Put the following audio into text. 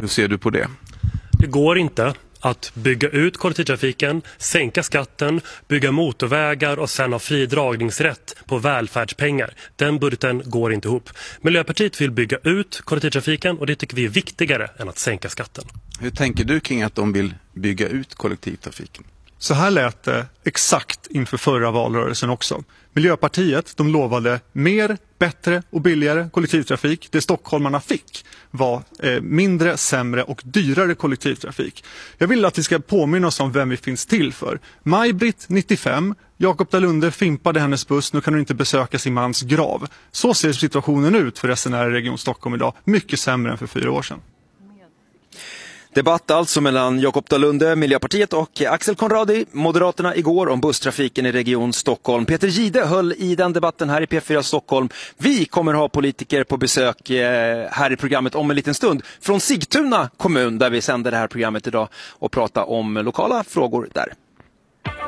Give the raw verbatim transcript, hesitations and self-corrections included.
Hur ser du på det? Det går inte att bygga ut kollektivtrafiken, sänka skatten, bygga motorvägar och sen ha fri dragningsrätt på välfärdspengar. Den budgeten går inte ihop. Miljöpartiet vill bygga ut kollektivtrafiken och det tycker vi är viktigare än att sänka skatten. Hur tänker du kring att de vill bygga ut kollektivtrafiken? Så här lät det exakt inför förra valrörelsen också. Miljöpartiet, de lovade mer, bättre och billigare kollektivtrafik. Det stockholmarna fick var eh, mindre, sämre och dyrare kollektivtrafik. Jag vill att vi ska påminna oss om vem vi finns till för. Maj-Britt, nittiofem, Jakob Dalunde fimpade hennes buss, nu kan hon inte besöka sin mans grav. Så ser situationen ut för resenärer i Region Stockholm idag. Mycket sämre än för fyra år sedan. Debatt alltså mellan Jakob Dalunde, Miljöpartiet och Axel Konradi, Moderaterna igår om busstrafiken i Region Stockholm. Peter Gide höll i den debatten här i P fyra Stockholm. Vi kommer ha politiker på besök här i programmet om en liten stund från Sigtuna kommun där vi sänder det här programmet idag och prata om lokala frågor där.